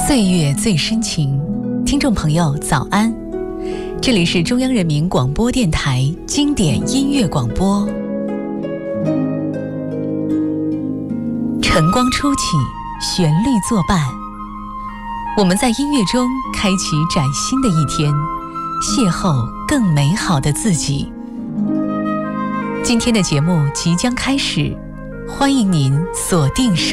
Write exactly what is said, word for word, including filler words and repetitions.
岁月最深情，听众朋友早安，这里是中央人民广播电台经典音乐广播。晨光初起，旋律作伴，我们在音乐中开启崭新的一天，邂逅更美好的自己。今天的节目即将开始，欢迎您锁定收